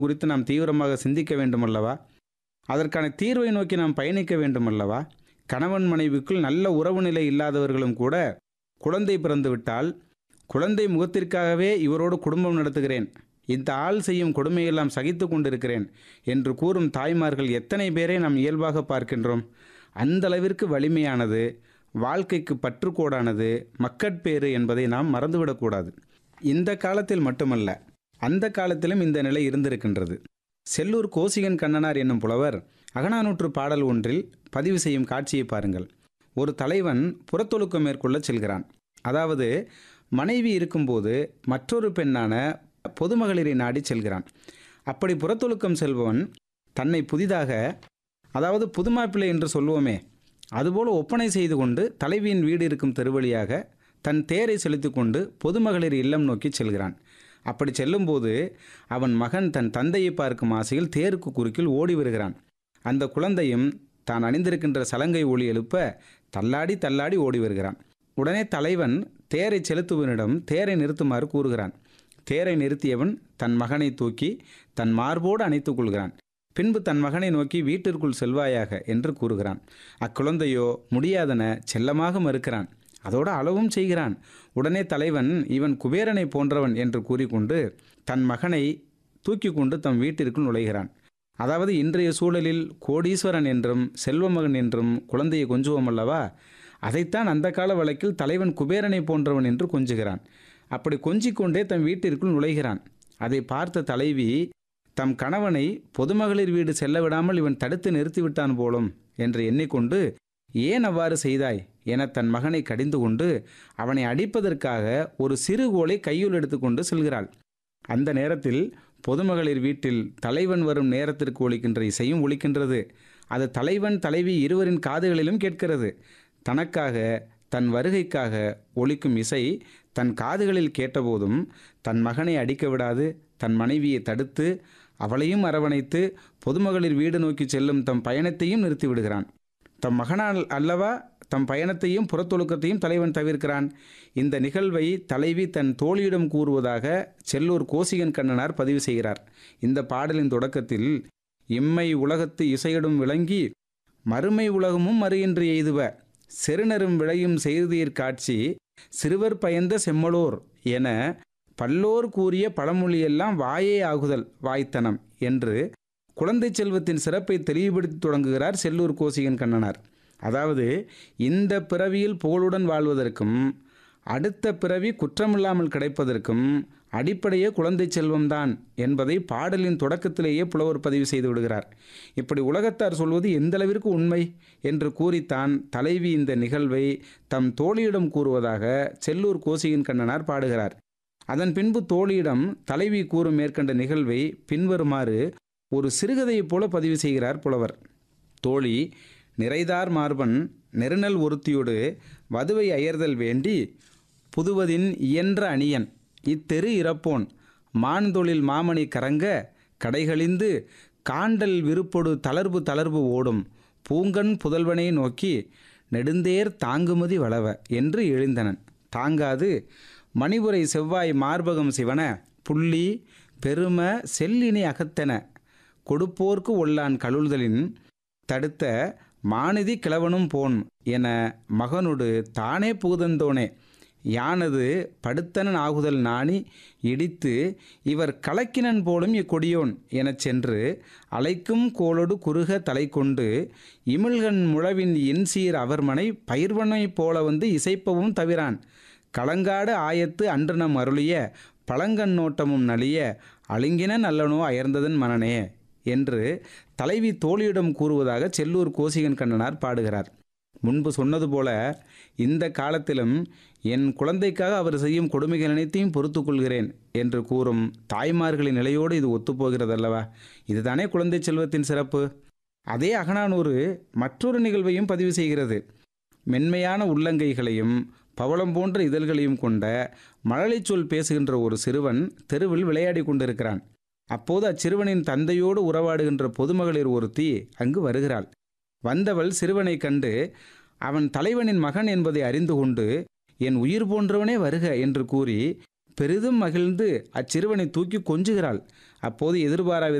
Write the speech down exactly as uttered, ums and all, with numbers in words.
குறித்து நாம் தீவிரமாக சிந்திக்க வேண்டுமல்லவா? அதற்கான தீர்வை நோக்கி நாம் பயணிக்க வேண்டுமல்லவா? கணவன் மனைவிக்குள் நல்ல உறவு நிலை இல்லாதவர்களும் கூட குழந்தை பிறந்துவிட்டால், குழந்தை முகத்திற்காகவே இவரோடு குடும்பம் நடத்துகிறேன், இந்த ஆள் செய்யும் கொடுமையெல்லாம் சகித்து கொண்டிருக்கிறேன் என்று கூறும் தாய்மார்கள் எத்தனை பேரை நாம் இயல்பாக பார்க்கின்றோம். அந்த அளவிற்கு வலிமையானது, வாழ்க்கைக்கு பற்றுக்கோடானது மக்கட்பேறு என்பதை நாம் மறந்துவிடக்கூடாது. இந்த காலத்தில் மட்டுமல்ல, அந்த காலத்திலும் இந்த நிலை இருந்திருக்கின்றது. செல்லூர் கோசிகன் கண்ணனார் என்னும் புலவர் அகநானூற்று பாடல் ஒன்றில் பதிவு செய்யும் காட்சியை பாருங்கள். ஒரு தலைவன் புறத்தொழுக்கம் மேற்கொள்ள செல்கிறான். அதாவது மனைவி இருக்கும்போது மற்றொரு பெண்ணான பொதுமகளிரை நாடி செல்கிறான். அப்படி புறத்தொழுக்கம் செல்பவன் தன்னை புதிதாக, அதாவது புதுமாப்பிள்ளை என்று சொல்லுவோமே, அதுபோல ஒப்பனை செய்து கொண்டு தலைவியின் வீடு இருக்கும் தெருவழியாக தன் தேரை செலுத்தி கொண்டு பொதுமகளிர் இல்லம் நோக்கி செல்கிறான். அப்படி செல்லும்போது அவன் மகன் தன் தந்தையை பார்க்கும் ஆசையில் தேருக்கு குறுக்கில் ஓடி வருகிறான். அந்த குழந்தையும் தான் அணிந்திருக்கின்ற சலங்கை ஒளி எழுப்ப தள்ளாடி தள்ளாடி ஓடி வருகிறான். உடனே தலைவன் தேரை செலுத்துவனிடம் தேரை நிறுத்துமாறு கூறுகிறான். தேரை நிறுத்தியவன் தன் மகனை தூக்கி தன் மார்போடு அணைத்துக் கொள்கிறான். பின்பு தன் மகனை நோக்கி வீட்டிற்குள் செல்வாயாக என்று கூறுகிறான். அக்குழந்தையோ முடியாதென செல்லமாக மறுக்கிறான். அதோடு அளவும் செய்கிறான். உடனே தலைவன் இவன் குபேரனை போன்றவன் என்று கூறிக்கொண்டு தன் மகனை தூக்கி கொண்டு தம் வீட்டிற்குள் நுழைகிறான். அதாவது இன்றைய சூழலில் கோடீஸ்வரன் என்றும் செல்வமகன் என்றும் குழந்தையை கொஞ்சுவோம் அல்லவா? அதைத்தான் அந்த கால வழக்கில் தலைவன் குபேரனை போன்றவன் என்று கொஞ்சுகிறான். அப்படி கொஞ்சிக்கொண்டே தம் வீட்டிற்குள் நுழைகிறான். அதை பார்த்த தலைவி தம் கணவனை பொதுமகளிர் வீடு செல்ல விடாமல் இவன் தடுத்து நிறுத்திவிட்டான் போலும் என்று எண்ணிக்கொண்டு, ஏன் அவ்வாறு செய்தாய் என தன் மகனை கடிந்து கொண்டு அவனை அடிப்பதற்காக ஒரு சிறுகோலை கையுள் எடுத்துக்கொண்டு செல்கிறாள். அந்த நேரத்தில் பொதுமகளிர் வீட்டில் தலைவன் வரும் நேரத்திற்கு ஒலிக்கின்ற இசையும் ஒலிக்கின்றது. அது தலைவன் தலைவி இருவரின் காதுகளிலும் கேட்கிறது. தனக்காக, தன் வருகைக்காக ஒலிக்கும் இசை தன் காதுகளில் கேட்டபோதும் தன் மகனை அடிக்க விடாது தன் மனைவியை தடுத்து அவளையும் அரவணைத்து பொதுமகளிர் வீடு நோக்கி செல்லும் தம் பயணத்தையும் நிறுத்திவிடுகிறான். தம் மகனால் அல்லவா தம் பயணத்தையும் புறத்தொழுக்கத்தையும் தலைவன் தவிர்க்கிறான். இந்த நிகழ்வை தலைவி தன் தோழியிடம் கூறுவதாக செல்லூர் கோசிகன் கண்ணனார் பதிவு செய்கிறார். இந்த பாடலின் தொடக்கத்தில் இம்மை உலகத்து இசையிடும் விளங்கி மறுமை உலகமும் மறுயின்றி எய்துவ செருநரும் விளையும் செய்தீர் காட்சி சிறுவர் பயந்த செம்மலோர் என பல்லோர் கூறிய பழமொழியெல்லாம் வாயே ஆகுதல் வாய்த்தனம் என்று குழந்தை செல்வத்தின் சிறப்பை தெளிவுபடுத்தி தொடங்குகிறார் செல்லூர் கோசிகன் கண்ணனார். அதாவது இந்த பிறவியில் புகழுடன் வாழ்வதற்கும் அடுத்த பிறவி குற்றமில்லாமல் கிடைப்பதற்கும் அடிப்படையே குழந்தை செல்வம்தான் என்பதை பாடலின் தொடக்கத்திலேயே புலவர் பதிவு செய்து விடுகிறார். இப்படி உலகத்தார் சொல்வது எந்தளவிற்கு உண்மை என்று கூறித்தான் தலைவி இந்த நிகழ்வை தம் தோழியிடம் கூறுவதாக செல்லூர் கோசிகன் கண்ணனார் பாடுகிறார். அதன் பின்பு தோழியிடம் தலைவி கூறும் மேற்கண்ட நிகழ்வை பின்வருமாறு ஒரு சிறுகதையைப் போல பதிவு செய்கிறார் புலவர். தோழி நிறைதார் மார்பன் நெருநல் ஒருத்தியோடு வதுவை அயர்தல் வேண்டி புதுவதின் இயன்ற அணியன் இத்தெரு இறப்போன் மான்தொழில் மாமணி கரங்க கடைகளிந்து காண்டல் விருப்பொடு தளர்பு தளர்பு ஓடும் பூங்கன் புதல்வனை நோக்கி நெடுந்தேர் தாங்குமதி வளவ என்று எழுந்தனன். தாங்காது மணிபுரை செவ்வாய் மார்பகம் சிவன புள்ளி பெரும செல்லினை அகத்தென கொடுப்போர்க்கு ஒல்லான் கழுதலின் தடுத்த மாநிதி கிழவனும் போன் என மகனொடு தானே புகுதந்தோனே யானது படுத்தனன் ஆகுதல் நாணி இடித்து இவர் கலக்கினன் போலும் இக்கொடியோன் எனச் சென்று அலைக்கும் கோளொடு குறுக தலை கொண்டு இமிழ்கண் முழவின் இன்சீர் அவர்மனை பயிர்வனை போல வந்து இசைப்பவும் தவிரான் களங்காடு ஆயத்து அன்றனம் அருளிய பழங்கண் நோட்டமும் நலிய அழுங்கினன் அல்லனோ அயர்ந்ததன் மனனே என்று தலைவி தோழியிடம் கூறுவதாக செல்லூர் கோசிகன் கண்ணனார் பாடுகிறார். முன்பு சொன்னது போல இந்த காலத்திலும் என் குழந்தைக்காக அவர் செய்யும் கொடுமைகள் அனைத்தையும் பொறுத்து கொள்கிறேன் என்று கூறும் தாய்மார்களின் நிலையோடு இது ஒத்துப்போகிறதல்லவா? இதுதானே குழந்தை செல்வத்தின் சிறப்பு. அதே அகநானூறு மற்றொரு நிகழ்வையும் பதிவு செய்கிறது. மென்மையான உள்ளங்கைகளையும் பவளம் போன்ற இதழ்களையும் கொண்ட மழலை சொல் பேசுகின்ற ஒரு சிறுவன் தெருவில் விளையாடி கொண்டிருக்கிறான். அப்போது அச்சிறுவனின் தந்தையோடு உறவாடுகின்ற பொதுமகளிர் ஒருத்தி அங்கு வருகிறாள். வந்தவள் சிறுவனை கண்டு அவன் தலைவனின் மகன் என்பதை அறிந்து கொண்டு என் உயிர் போன்றவனே வருக என்று கூறி பெரிதும் மகிழ்ந்து அச்சிறுவனை தூக்கி கொஞ்சுகிறாள். அப்போது எதிர்பாரா